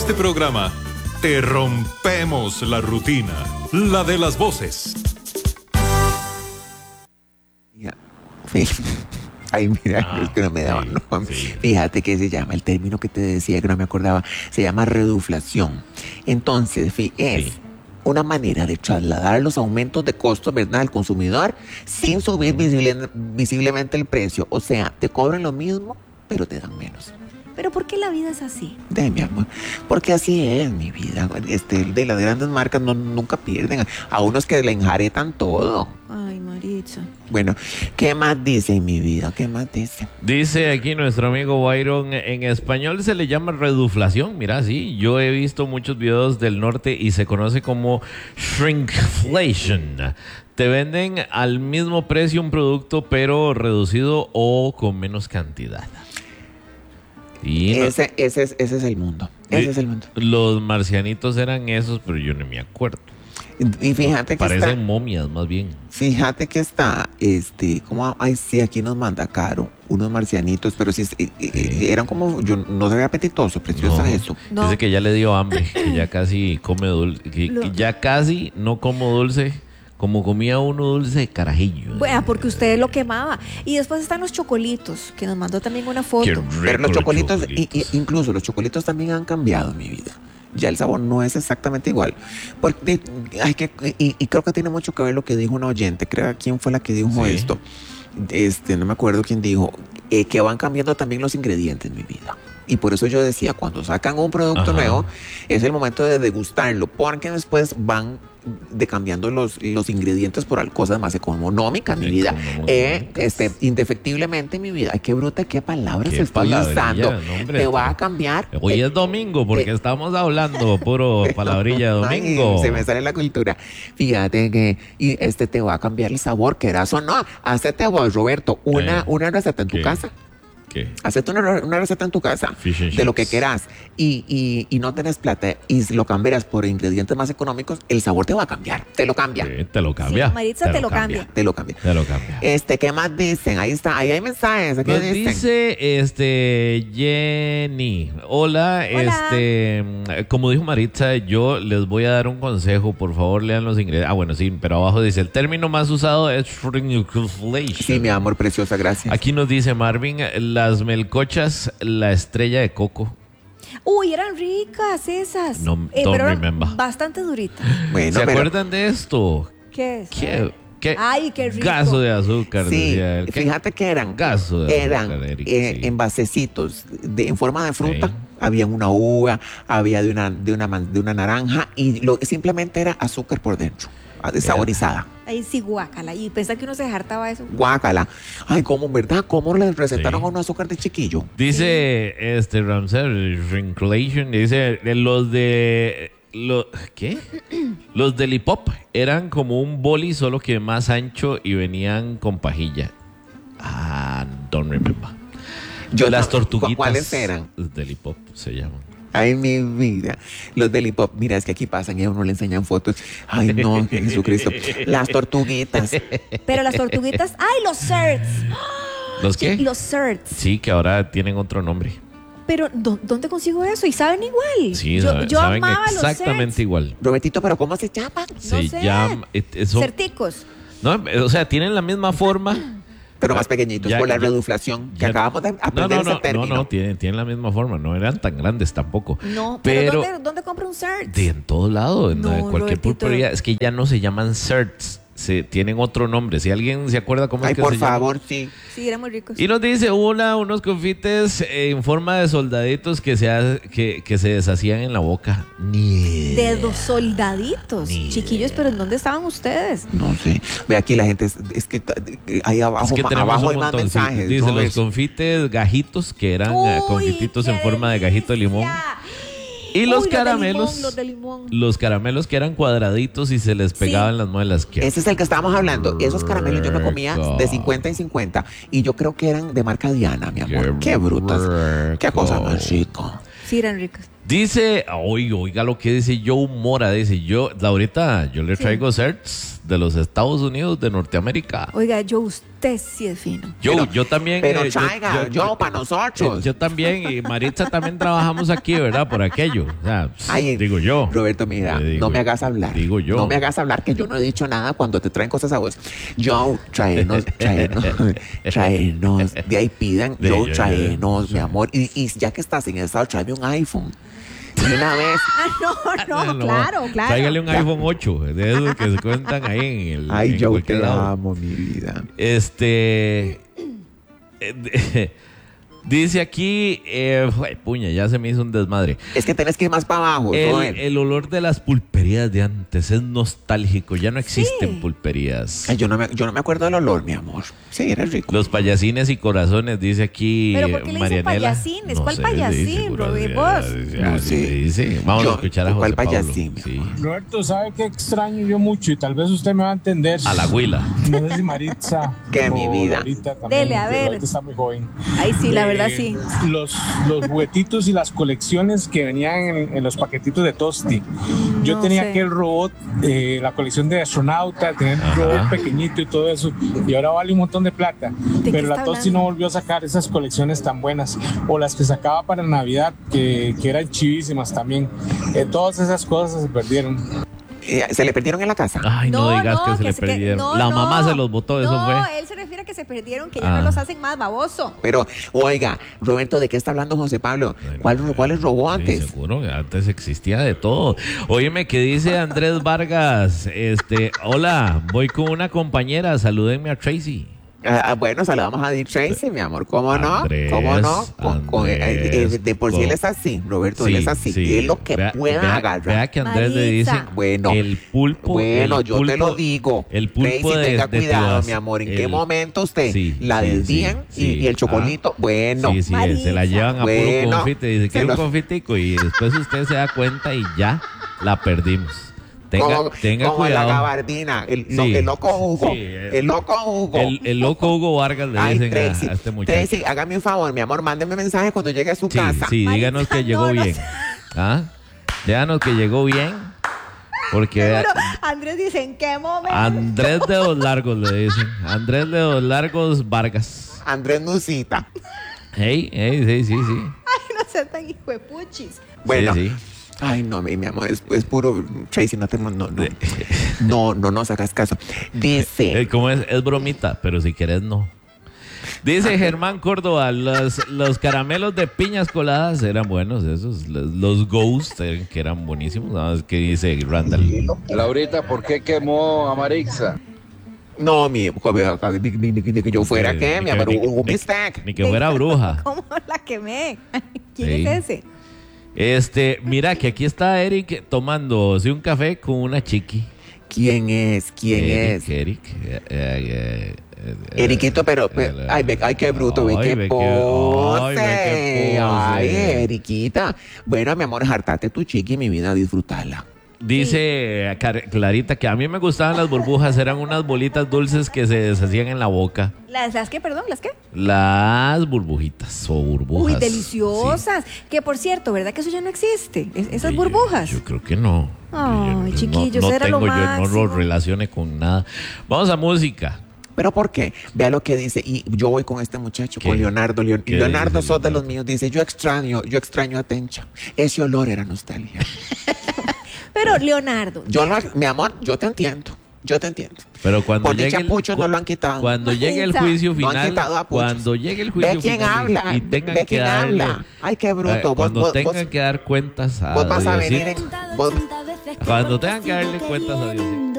este programa te rompemos la rutina, la de las voces. Ay, mira, es que no me daba. Fíjate que se llama, el término que te decía que no me acordaba, se llama reduflación. Entonces, es una manera de trasladar los aumentos de costos, ¿verdad?, al consumidor sin subir visiblemente el precio. O sea, te cobran lo mismo, pero te dan menos. ¿Pero por qué la vida es así? Mi amor, porque así es mi vida. De las grandes marcas nunca pierden. A unos que le enjaretan todo. Ay, Maritza. Bueno, ¿qué más dice mi vida? ¿Qué más dice? Dice aquí nuestro amigo Byron, en español se le llama reduflación. Mira, sí, yo he visto muchos videos del norte y se conoce como shrinkflation. Te venden al mismo precio un producto, pero reducido o con menos cantidad. Y ese es el mundo. Ese es el mundo. Los marcianitos eran esos, pero yo no me acuerdo. Y fíjate que parecen momias, más bien. Fíjate que está, como, ay, sí, aquí nos manda Caro, unos marcianitos, pero sí, eran como, yo no se ve apetitoso, preciosa eso. No. Dice que ya le dio hambre, que ya casi come dulce, que ya casi no como dulce. Como comía uno dulce de carajillo. Bueno, porque usted lo quemaba. Y después están los chocolitos, que nos mandó también una foto. Pero los chocolitos, incluso los chocolitos también han cambiado mi vida. Ya el sabor no es exactamente igual. Porque y creo que tiene mucho que ver lo que dijo una oyente. Creo quién fue la que dijo esto. No me acuerdo quién dijo. Que van cambiando también los ingredientes, mi vida. Y por eso yo decía, cuando sacan un producto nuevo, es el momento de degustarlo, porque después van cambiando los ingredientes por cosas más económicas, mi vida. Indefectiblemente, mi vida. Ay, qué bruta, qué palabras estoy usando. Hombre, te va a cambiar. Hoy es domingo, porque estamos hablando puro palabrilla de domingo. Ay, se me sale la cultura. Fíjate que te va a cambiar el sabor, quieras o no. Hacete vos, Roberto, una receta en tu casa. Hacete una receta en tu casa de lo que quieras y no tenés plata y lo cambias por ingredientes más económicos, el sabor te va a cambiar. Te lo cambia. Sí, te lo cambia. Sí, Maritza, te lo cambia. Te lo cambia. Te lo cambia. ¿Qué más dicen? Ahí está, ahí hay mensajes. Nos dice Jenny. Hola. Como dijo Maritza, yo les voy a dar un consejo. Por favor, lean los ingredientes. Bueno, sí, pero abajo dice, el término más usado es shrinkflation. Sí, mi amor, preciosa, gracias. Aquí nos dice Marvin, las melcochas, la estrella de coco. Uy, eran ricas esas. No, pero remember. Bastante duritas. Bueno, ¿Se acuerdan de esto? ¿Qué es? ¿Qué? Ay, qué rico. Gaso de azúcar. Sí, decía él. fíjate que eran gaso de eran azúcar, Eric, envasecitos en forma de fruta. Sí. Había una uva, había de una naranja y simplemente era azúcar por dentro, desaborizada. Ahí sí, guácala. Y pensé que uno se hartaba eso. Guácala. Ay, ¿cómo, verdad? ¿Cómo les recetaron a un azúcar de chiquillo? Dice Ramsey, shrinkflation, dice ¿qué? Los del hip-hop eran como un boli, solo que más ancho y venían con pajilla. Don't remember. Las tortuguitas. ¿Cuáles eran? Los del hip-hop se llaman. Ay, mi vida. Los del hip hop, mira, es que aquí pasan y a uno le enseñan fotos. Ay, no, Jesucristo. Las tortuguitas. Pero las tortuguitas, ¡ay, los certs! ¿Los qué? Los certs. Sí, que ahora tienen otro nombre. Pero, ¿dónde consigo eso? ¿Y saben igual? Sí, yo saben amaba exactamente los igual. Robertito, ¿pero cómo se llaman? Se llaman... Certicos. No, o sea, tienen la misma forma... Pero más pequeñitos, por la reduflación que acabamos de aprender ese término. No, tienen la misma forma, no eran tan grandes tampoco. No, pero ¿dónde compra un CERT? En todo lado, en cualquier pulpería. Es que ya no se llaman CERTs, tienen otro nombre. Si alguien se acuerda cómo es que se llama. Ay, por favor, sí. Sí, eran muy ricos. Y nos dice unos confites en forma de soldaditos que se deshacían en la boca. De dos soldaditos. Chiquillos, pero ¿en dónde estaban ustedes? No sé. Ve aquí la gente, es que ahí abajo, abajo hay más mensajes. Dice los confites gajitos, que eran confititos en forma de gajito de limón. Y los caramelos, los de limón. Los caramelos que eran cuadraditos y se les pegaban las muelas. Ese es el que estábamos hablando. Esos caramelos yo me comía de 50 en 50. Y yo creo que eran de marca Diana, mi amor. Qué brutas. Qué cosa más rica. Sí, eran ricas. Dice, oiga lo que dice Joe Mora. Dice, ahorita yo le traigo certs de los Estados Unidos de Norteamérica. Oiga, Joe, Usted sí es fino. Yo también. Pero traiga, yo para nosotros. Yo también, y Maritza también trabajamos aquí, ¿verdad? Por aquello. O sea, Ay, digo yo. Roberto, mira, no me hagas hablar. Digo yo. No me hagas hablar, que yo no he dicho nada cuando te traen cosas a vos. Yo, traenos. De ahí pidan, traenos, mi amor. Y ya que estás en estado, tráeme un iPhone. De una vez. No, claro. Tráigale un iPhone 8, de esos que se cuentan ahí en el. Ay, en yo cualquier te lado. amo, mi vida. Dice aquí, puña, ya se me hizo un desmadre. Es que tenés que ir más para abajo. El olor de las pulperías de antes es nostálgico. Ya no existen pulperías. Ay, yo no me acuerdo del olor, mi amor. Sí, era rico. Los payasines y corazones, dice aquí ¿Pero por qué le dicen Marianela. payasines? ¿Cuál payasín, Roby? ¿Vos? No sé. Dice. Vamos a escuchar a José ¿cuál Pablo. payasín? Sí. Roberto, ¿sabe qué extraño yo mucho? Y tal vez usted me va a entender. A la huila. No sé si Maritza. Que mi vida. Ahorita también, Dele, a ver. ahorita está muy joven. Ay, sí, la verdad sí. Los juguetitos y las colecciones que venían en los paquetitos de Tosti. Yo No tenía sé. aquel robot, la colección de astronauta, tenía un robot pequeñito y todo eso. Y ahora vale un montón de plata. qué Pero la está Tosti hablando? no volvió a sacar esas colecciones tan buenas. O las que sacaba para Navidad, que eran chivísimas también. Todas esas cosas se perdieron. ¿Se le perdieron en la casa? Ay, no, digas que se le perdieron. La mamá se los botó, eso no, fue. él se refiere a que se perdieron, que ya no los hacen más, baboso. Pero, oiga, Roberto, ¿de qué está hablando José Pablo? ¿Cuáles robó Sí, antes? seguro, antes existía de todo. Óyeme, ¿qué dice Andrés Vargas? Hola, voy con una compañera, salúdenme a Tracy. Bueno, saludamos a Dick Tracy, mi amor. ¿Cómo no? Andrés, ¿Cómo no? De por sí él con- es así, Roberto, Sí, él es así. sí. Es lo que pueda agarrar. Vea que Andrés le dice Maritza. Bueno, el pulpo. Bueno, el yo te pulpo- lo digo. El pulpo Tracy, tenga de cuidado, Tebas. mi amor. ¿En El- qué momento usted Sí, la sí, desvían sí, y el chocolito? Bueno, Sí, se la Maritza. llevan a Bueno, puro confite. Dice, se quiero un los- confitico. Y después usted se da cuenta y ya la perdimos. Tenga como la cuidado. gabardina, el Sí. loco Hugo. Sí, el loco Hugo. El loco Hugo Vargas le Ay, dicen Tracy, a este muchacho. Tracy, hágame un favor, mi amor, mándeme mensaje cuando llegue a su Sí, casa. sí, Maritza, díganos que llegó no, no bien. sé. ¿Ah? Díganos que llegó bien. Porque vea, Seguro, Andrés dice, ¿en qué momento? Andrés Dedos Largos le dicen. Andrés Dedos Largos Vargas. Andrés Nucita. Sí. Ay, no seas tan hijo de puchis. Bueno, Sí. ay, no, mi amor, es puro. Tracy, no sacas caso. Dice. Como es bromita, pero si querés no. Dice Germán Córdoba, los caramelos de piñas coladas eran buenos, esos, los Ghost, que eran buenísimos. Nada más que dice Randall. Laurita, ¿por qué quemó a Maritza? No, ni que yo fuera, Sí, ¿qué? ni Mi que- amor, ni- un ni- bistec. Ni que fuera bruja. ¿Cómo la quemé? ¿Quién Sí. es ese? Mira que aquí está Eric tomándose un café con una chiqui. ¿Quién es? Eric. Eriquito, pero, ay, qué bruto, ve Ay, qué ve pose. ay, ve qué pose. Ay, Eriquita. Bueno, mi amor, hartate tu chiqui, mi vida, disfrutarla. Dice Clarita que a mí me gustaban las burbujas, eran unas bolitas dulces que se deshacían en la boca. ¿Las qué, perdón? ¿Las qué? Las burbujitas o burbujas. Uy, deliciosas. Que por cierto, ¿verdad que eso ya no existe? Esas Sí, burbujas. Yo creo que no. Ay, Yo chiquillos, no era lo tengo, yo no máximo. lo relacione con nada. Vamos a música. ¿Pero por qué? Vea lo que dice. Y yo voy con este muchacho, ¿Qué? con Leonardo. ¿Qué Leonardo, dice sos de Leonardo? los míos. Dice, yo extraño a Tencha. Ese olor era nostalgia. Pero, Leonardo, Mi amor, yo te entiendo. Pero cuando Por llegue dicha, el, Pucho no lo han quitado. cuando llegue el Maritza. juicio No han final, quitado a Puchos. cuando llegue el juicio Ve quién final habla. y tengan Ve que quién darle, habla. Ay, qué bruto. cuando tengan que dar cuentas a vos vas a venir Diosito. vos- Cuando tengan que darle cuentas a Dios.